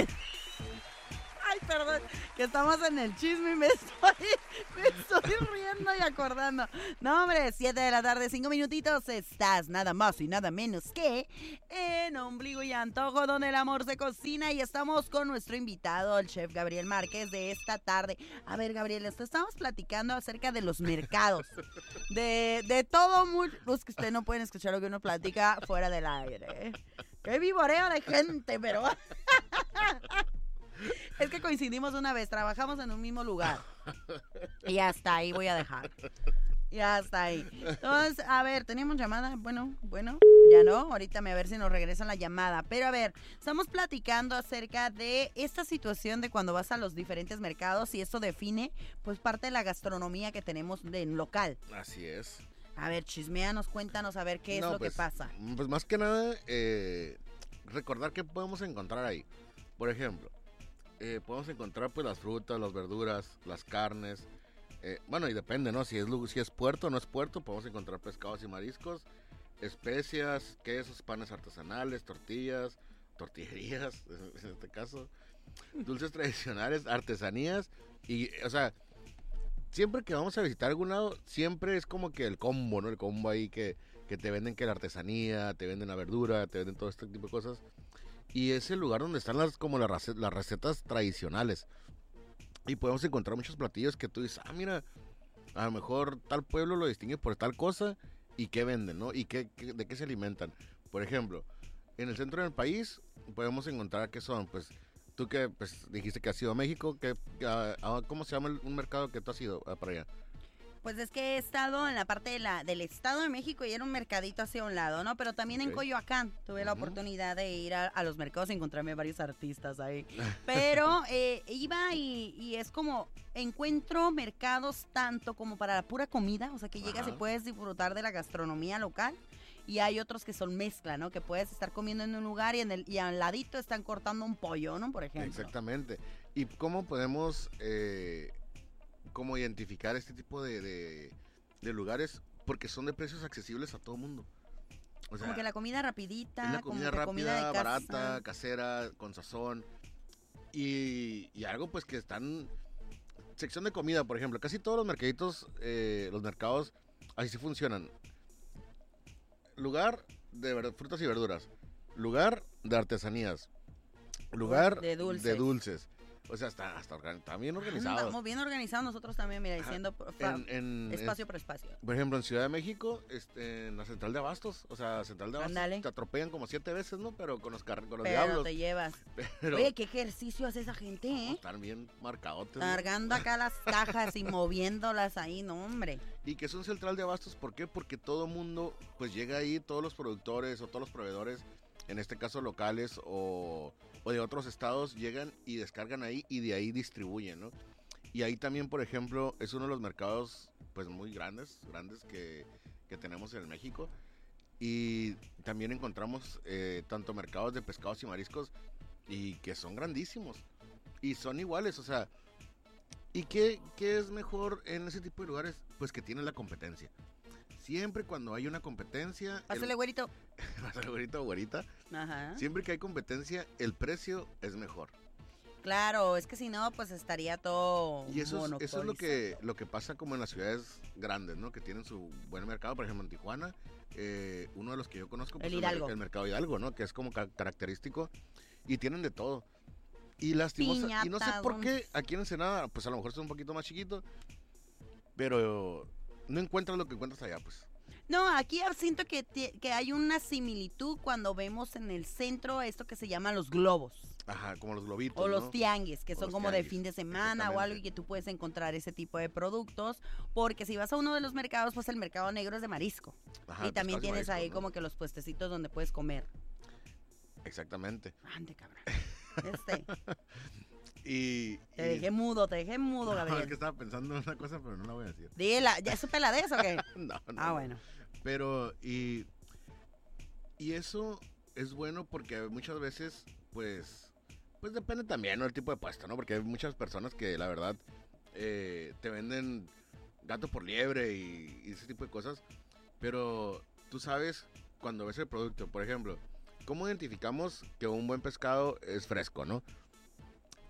Ay, perdón, que estamos en el chisme y me estoy riendo y acordando. No, hombre, 7 de la tarde, 5 minutitos, estás nada más y nada menos que en Ombligo y Antojo, donde el amor se cocina, y estamos con nuestro invitado, el chef Gabriel Márquez, de esta tarde. A ver, Gabriel, estamos platicando acerca de los mercados, de todo los que ustedes no pueden escuchar lo que uno platica fuera del aire, ¿eh? ¡Qué vivoreo de gente, pero... Es que coincidimos una vez, trabajamos en un mismo lugar. Y hasta ahí voy a dejar. Y hasta ahí. Entonces, a ver, ¿tenemos llamada? Bueno, ya no. Ahorita a ver si nos regresa la llamada. Pero a ver, estamos platicando acerca de esta situación de cuando vas a los diferentes mercados y esto define, pues, parte de la gastronomía que tenemos en local. Así es. A ver, chisméanos, cuéntanos a ver qué es lo que pasa. Pues más que nada, recordar qué podemos encontrar ahí. Por ejemplo, podemos encontrar pues las frutas, las verduras, las carnes. Bueno, y depende, ¿no? Si es puerto o no es puerto, podemos encontrar pescados y mariscos, especias, quesos, panes artesanales, tortillerías, en este caso, dulces tradicionales, artesanías. Y, o sea, siempre que vamos a visitar algún lado, siempre es como que el combo, ¿no? El combo ahí que te venden que la artesanía, te venden la verdura, te venden todo este tipo de cosas. Y es el lugar donde están las recetas tradicionales. Y podemos encontrar muchos platillos que tú dices, mira, a lo mejor tal pueblo lo distingue por tal cosa y qué venden, ¿no? Y de qué se alimentan. Por ejemplo, en el centro del país podemos encontrar qué son, pues, tú que pues, dijiste que has ido a México, ¿cómo se llama un mercado que tú has ido para allá? Pues es que he estado en la parte del Estado de México y era un mercadito hacia un lado, ¿no? Pero también en Coyoacán tuve la oportunidad de ir a los mercados y encontrarme varios artistas ahí. Pero iba y es como, encuentro mercados tanto como para la pura comida, o sea que llegas y puedes disfrutar de la gastronomía local. Y hay otros que son mezcla, ¿no? Que puedes estar comiendo en un lugar y al ladito están cortando un pollo, ¿no? Por ejemplo. Exactamente. ¿Y cómo podemos... cómo identificar este tipo de lugares? Porque son de precios accesibles a todo mundo. O sea, como que la comida rapidita, es la comida como rápida, comida de casa. barata, casera, con sazón. Y algo pues que están... Sección de comida, por ejemplo. Casi todos los mercaditos, los mercados, así sí funcionan. Lugar de frutas y verduras. Lugar de artesanías. Lugar de dulces. O sea, está bien organizado. Estamos bien organizados nosotros también, mira, diciendo espacio por espacio. Por ejemplo, en Ciudad de México, en la central de abastos, te atropellan como 7 veces, ¿no? Pero con los diablos. Pero te llevas. Oye, ¿qué ejercicio hace esa gente, Están bien marcadotes. Cargando acá las cajas y moviéndolas ahí, no, hombre. Y que es un central de abastos, ¿por qué? Porque todo mundo, pues llega ahí, todos los productores o todos los proveedores, en este caso locales o de otros estados, llegan y descargan ahí y de ahí distribuyen, ¿no? Y ahí también, por ejemplo, es uno de los mercados pues muy grandes que tenemos en México. Y también encontramos tanto mercados de pescados y mariscos y que son grandísimos y son iguales, o sea, ¿y qué es mejor en ese tipo de lugares? Pues que tienen la competencia. Siempre cuando hay una competencia... Pásale, güerito. Pásale, güerito o güerita. Ajá. Siempre que hay competencia, el precio es mejor. Claro, es que si no, pues estaría todo y eso es lo que pasa como en las ciudades grandes, ¿no? Que tienen su buen mercado. Por ejemplo, en Tijuana, uno de los que yo conozco, pues, el mercado Hidalgo, ¿no? Que es como característico. Y tienen de todo. Y lastimosa. Piñata, y no sé por qué aquí en Ensenada, pues a lo mejor es un poquito más chiquito, pero no encuentras lo que encuentras allá, pues. No, aquí siento que hay una similitud cuando vemos en el centro esto que se llama los globos. Ajá, como los globitos, o los ¿no? tianguis, que son como de fin de semana o algo, y que tú puedes encontrar ese tipo de productos, porque si vas a uno de los mercados, pues el mercado negro es de marisco. Ajá, y también tienes marisco, ahí, ¿no? Como que los puestecitos donde puedes comer. Exactamente. Ande, cabrón. Te dejé mudo, Gabriel. No, es que estaba pensando en una cosa, pero no la voy a decir. Dila, ¿ya supe la de eso o qué? No. Bueno. Pero, y eso es bueno porque muchas veces, pues depende también, ¿no? El tipo de puesto, ¿no? Porque hay muchas personas que, la verdad, te venden gato por liebre y ese tipo de cosas. Pero tú sabes, cuando ves el producto, por ejemplo, ¿cómo identificamos que un buen pescado es fresco, no?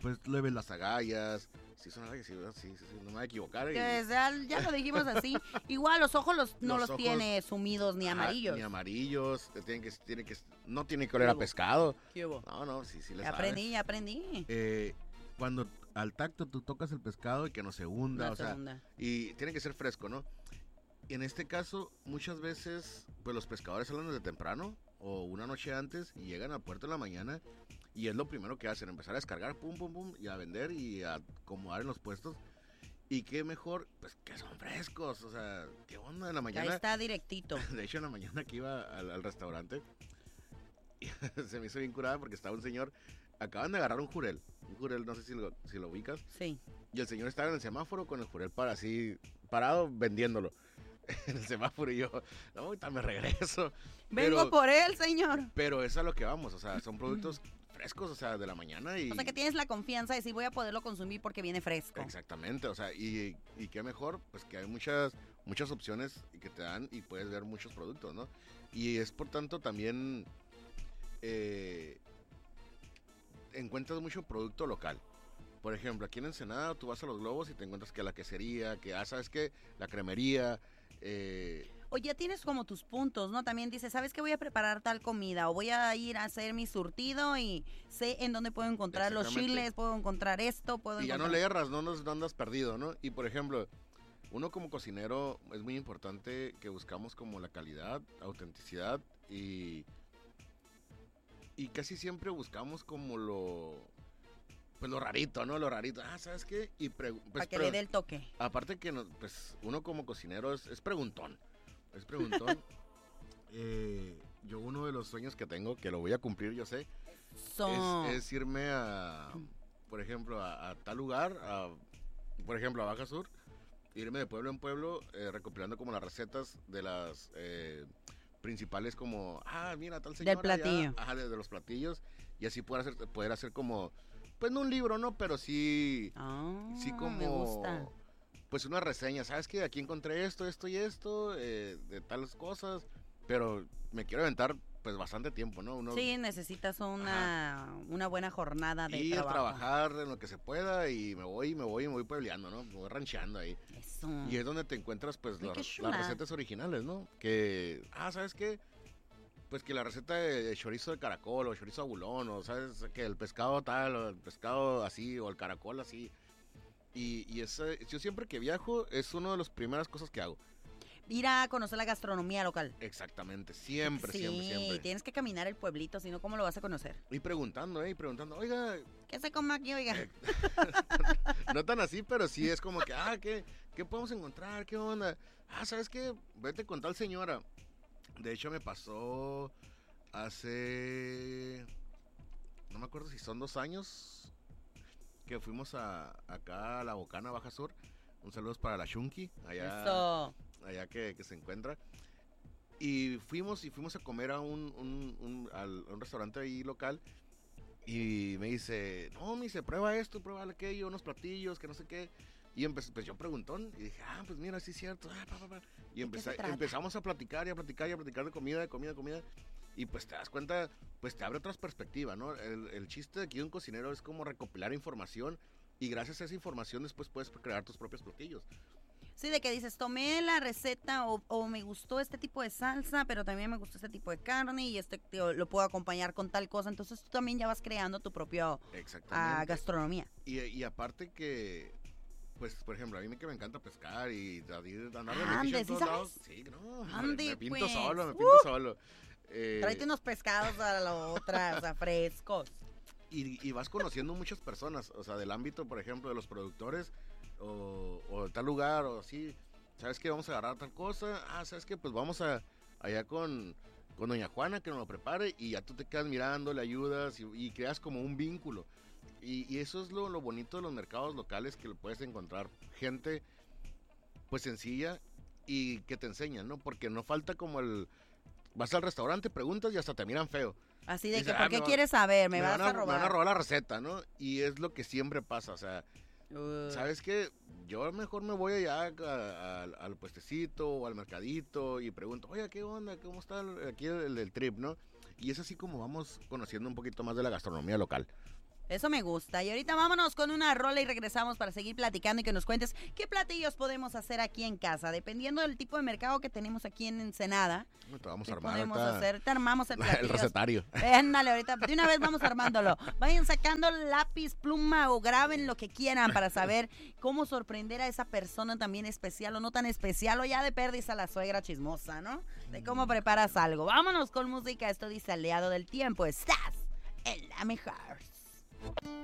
pues llueven las agallas. Sí, son agallas, sí, ¿verdad? Sí, no me voy a equivocar. Que ya lo dijimos así. Igual los ojos no los ojos, tiene sumidos ni amarillos. Ni amarillos. No tiene que oler a pescado. ¿Qué hubo? No, sí le Ya aprendí. Cuando al tacto tú tocas el pescado y que no se hunda, y tiene que ser fresco, ¿no? Y en este caso, muchas veces, pues los pescadores salen desde temprano o una noche antes y llegan al puerto en la mañana y es lo primero que hacen, empezar a descargar, pum, pum, pum, y a vender y a acomodar en los puestos. Y qué mejor, pues que son frescos, o sea, qué onda en la mañana. Ahí está directito. De hecho, en la mañana que iba al restaurante, se me hizo bien curada porque estaba un señor, acaban de agarrar un jurel, no sé si lo ubicas. Sí. Y el señor estaba en el semáforo con el jurel parado vendiéndolo en el semáforo y yo, no, ahorita me regreso. Vengo por él, señor. Pero es a lo que vamos, o sea, son productos frescos, o sea, de la mañana y... O sea, que tienes la confianza de decir voy a poderlo consumir porque viene fresco. Exactamente, o sea, y qué mejor, pues que hay muchas opciones que te dan y puedes ver muchos productos, ¿no? Y es por tanto también encuentras mucho producto local. Por ejemplo, aquí en Ensenada tú vas a Los Globos y te encuentras que la quesería, que ¿sabes qué? La cremería. O ya tienes como tus puntos, ¿no? También dices, ¿sabes qué? Voy a preparar tal comida o voy a ir a hacer mi surtido y sé en dónde puedo encontrar los chiles, puedo encontrar esto, ya no le erras, no andas perdido, ¿no? Y por ejemplo, uno como cocinero es muy importante que buscamos como la calidad, autenticidad y casi siempre buscamos como lo rarito, ¿no? Lo rarito. ¿Sabes qué? Y pues, para que le dé el toque. Aparte que pues uno como cocinero es preguntón. Es preguntón. Yo uno de los sueños que tengo, que lo voy a cumplir, yo sé, es irme por ejemplo, a tal lugar, por ejemplo, a Baja Sur, irme de pueblo en pueblo, recopilando como las recetas de las principales como, mira, tal señora. Del platillo. De los platillos, y así poder hacer como, pues no un libro, ¿no? Pero sí como... Me gusta. Pues una reseña, ¿sabes qué? Aquí encontré esto y esto, de tales cosas, pero me quiero aventar pues bastante tiempo, ¿no? Sí, necesitas una buena jornada de trabajo. A trabajar en lo que se pueda y me voy puebleando, ¿no? Me voy rancheando ahí. Eso. Y es donde te encuentras pues las recetas originales, ¿no? Que, ¿sabes qué? Pues que la receta de chorizo de caracol o chorizo abulón, o sabes que el pescado tal, o el pescado así, o el caracol así. Y yo siempre que viajo es una de las primeras cosas que hago. Ir a conocer la gastronomía local. Exactamente, siempre. Sí, tienes que caminar el pueblito, si no, ¿cómo lo vas a conocer? Y preguntando, oiga... ¿Qué se come aquí, oiga? No tan así, pero sí es como que, ¿qué podemos encontrar? ¿Qué onda? ¿Sabes qué? Vete con tal señora. De hecho, me pasó hace... No me acuerdo si son 2 años... que fuimos acá a La Bocana, Baja Sur. Un saludo para la Shunki, allá que se encuentra. Y fuimos a comer a un restaurante ahí local. Y me dice, prueba esto, prueba aquello, unos platillos, que no sé qué. Y pues yo preguntón, y dije, pues mira, sí es cierto. Y empezamos a platicar de comida. Y pues te das cuenta, pues te abre otras perspectivas, ¿no? El chiste de aquí de un cocinero es como recopilar información y gracias a esa información después puedes crear tus propios platillos. Sí, de que dices, tomé la receta o me gustó este tipo de salsa, pero también me gustó este tipo de carne y lo puedo acompañar con tal cosa. Entonces tú también ya vas creando tu propia gastronomía. Y aparte que, pues, por ejemplo, a mí que me encanta pescar y andar de metiche en todos lados. Sí, no, Ande, me pinto pues. solo. Tráete unos pescados a la otra, o sea, frescos. Y vas conociendo muchas personas, o sea, del ámbito, por ejemplo, de los productores o de tal lugar o así. ¿Sabes qué? Vamos a agarrar tal cosa. ¿Sabes qué? Pues vamos allá con doña Juana que nos lo prepare y ya tú te quedas mirando, le ayudas y creas como un vínculo. Y eso es lo bonito de los mercados locales, que lo puedes encontrar gente pues sencilla y que te enseñan, ¿no? Porque no falta como vas al restaurante, preguntas y hasta te miran feo. Así de que, ¿por qué quieres saber? Me vas a robar. Me van a robar la receta, ¿no? Y es lo que siempre pasa, o sea, ¿sabes qué? Yo mejor me voy allá al puestecito o al mercadito y pregunto, oye, ¿qué onda? ¿Cómo está aquí el trip, no? Y es así como vamos conociendo un poquito más de la gastronomía local. Eso me gusta. Y ahorita vámonos con una rola y regresamos para seguir platicando y que nos cuentes qué platillos podemos hacer aquí en casa. Dependiendo del tipo de mercado que tenemos aquí en Ensenada. Te vamos a armar podemos ahorita hacer, te armamos el platillo. el recetario. Ándale, ahorita de una vez vamos armándolo. Vayan sacando lápiz, pluma o graben lo que quieran para saber cómo sorprender a esa persona también especial o no tan especial, o ya de perdiz a la suegra chismosa, ¿no? De cómo preparas algo. Vámonos con música. Esto dice Aliado del Tiempo. Estás en la mejor.